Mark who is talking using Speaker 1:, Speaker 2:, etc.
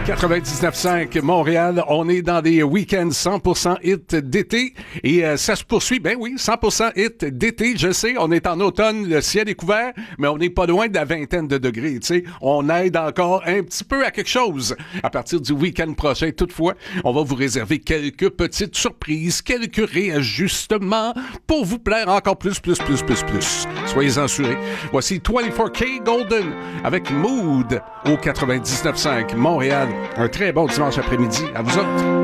Speaker 1: 99.5 Montréal, on est dans des week-ends 100% hit d'été et ça se poursuit, ben oui, 100% hit d'été, je sais, on est en automne, le ciel est couvert, mais on n'est pas loin de la vingtaine de degrés, tu sais, on aide encore un petit peu à quelque chose. À partir du week-end prochain, toutefois, on va vous réserver quelques petites surprises, quelques réajustements pour vous plaire encore plus. Soyez-en assurés. Voici 24K Golden avec Mood au 99.5 Montréal. Un très bon dimanche après-midi à vous autres.